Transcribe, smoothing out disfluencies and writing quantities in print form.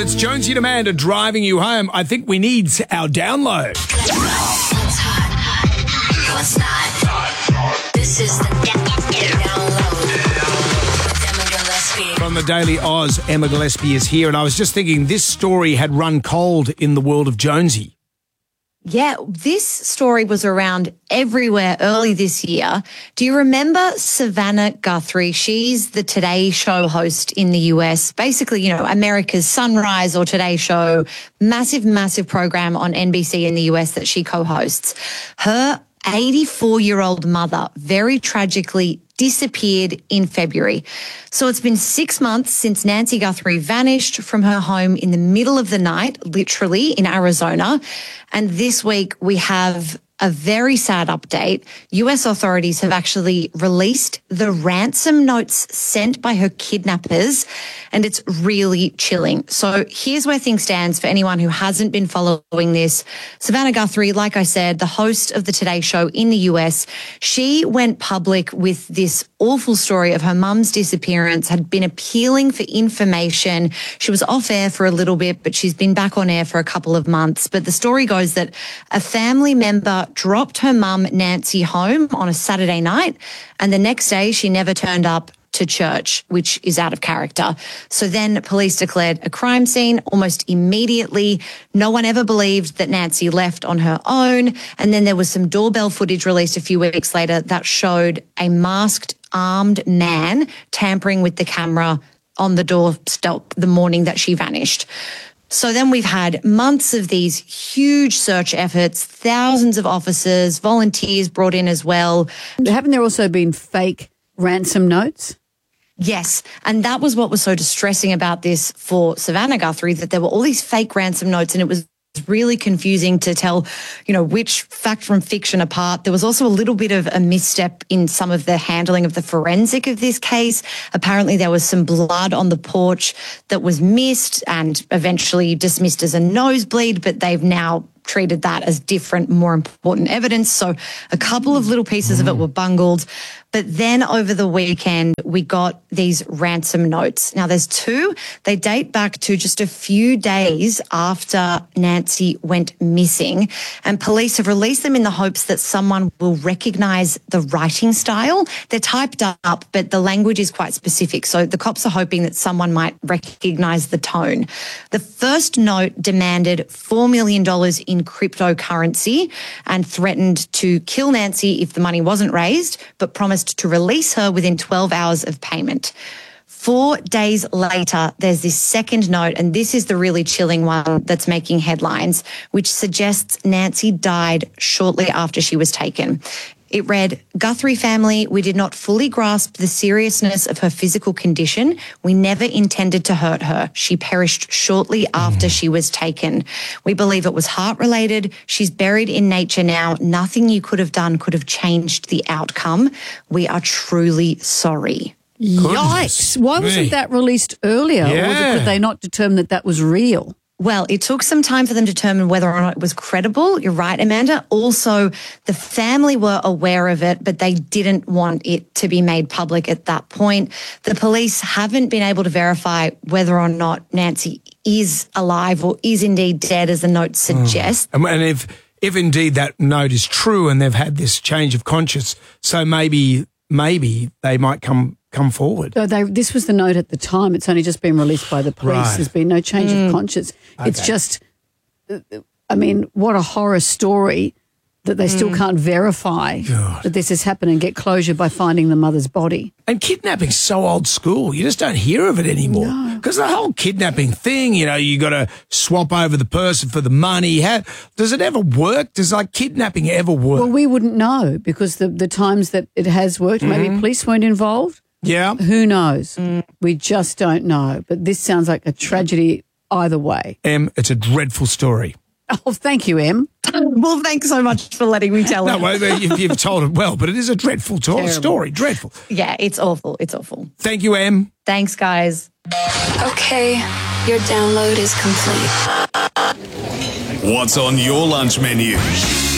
It's Jonesy and Amanda driving you home. I think we need our download. What's hot? What's not? This is the download with Emma Gillespie. From the Daily Oz, Emma Gillespie is here, and I was just thinking this story had run cold in the world of Jonesy. Yeah, this story was around everywhere early this year. Do you remember Savannah Guthrie? She's the Today Show host in the US. Basically, you know, America's Sunrise or Today Show, massive program on NBC in the US that she co-hosts. Her 84-year-old mother very tragically disappeared in February. So it's been 6 months since Nancy Guthrie vanished from her home in the middle of the night, literally in Arizona. And this week we have a very sad update. US authorities have actually released the ransom notes sent by her kidnappers, and it's really chilling. So here's where things stand for anyone who hasn't been following this. Savannah Guthrie, like I said, the host of the Today Show in the US, she went public with this awful story of her mum's disappearance, had been appealing for information. She was off air for a little bit, but she's been back on air for a couple of months. But the story goes that a family member dropped her mum, Nancy, home on a Saturday night, and the next day she never turned up to church, which is out of character. So then police declared a crime scene almost immediately. No one ever believed that Nancy left on her own. And then there was some doorbell footage released a few weeks later that showed a masked, armed man tampering with the camera on the doorstep the morning that she vanished. So then we've had months of these huge search efforts, thousands of officers, volunteers brought in as well. Haven't there also been fake ransom notes? Yes, and that was what was so distressing about this for Savannah Guthrie, that there were all these fake ransom notes, and it was really confusing to tell, you know, which fact from fiction apart. There was also a little bit of a misstep in some of the handling of the forensic of this case. Apparently there was some blood on the porch that was missed and eventually dismissed as a nosebleed, but they've now treated that as different, more important evidence. So a couple of little pieces of it were bungled. But then over the weekend, we got these ransom notes. Now, there's two. They date back to just a few days after Nancy went missing. And police have released them in the hopes that someone will recognize the writing style. They're typed up, but the language is quite specific. So the cops are hoping that someone might recognize the tone. The first note demanded $4 million in cryptocurrency and threatened to kill Nancy if the money wasn't raised, but promised to release her within 12 hours of payment. 4 days later, there's this second note, and this is the really chilling one that's making headlines, which suggests Nancy died shortly after she was taken. It read, "Guthrie family, we did not fully grasp the seriousness of her physical condition. We never intended to hurt her. She perished shortly after she was taken. We believe it was heart-related. She's buried in nature now. Nothing you could have done could have changed the outcome. We are truly sorry." Yikes. Why wasn't that released earlier? Yeah. Or could they not determine that that was real? Well, it took some time for them to determine whether or not it was credible. You're right, Amanda. Also, the family were aware of it, but they didn't want it to be made public at that point. The police haven't been able to verify whether or not Nancy is alive or is indeed dead, as the note suggests. And if indeed that note is true and they've had this change of conscience, so maybe they might come forward. So this was the note at the time. It's only just been released by the police. Right. There's been no change of conscience. Okay. It's just, I mean, what a horror story that they still can't verify that this has happened and get closure by finding the mother's body. And kidnapping's so old school. You just don't hear of it anymore. Because the whole kidnapping thing, you know, you got to swap over the person for the money. Does it ever work? Does kidnapping ever work? Well, we wouldn't know because the times that it has worked, maybe police weren't involved. Yeah. Who knows? We just don't know. But this sounds like a tragedy either way. Em, it's a dreadful story. Oh, thank you, Em. Well, thanks so much for letting me tell it. No, well, you've told it well, but it is a dreadful story. Dreadful. Yeah, it's awful. It's awful. Thank you, Em. Thanks, guys. Okay, your download is complete. What's on your lunch menu?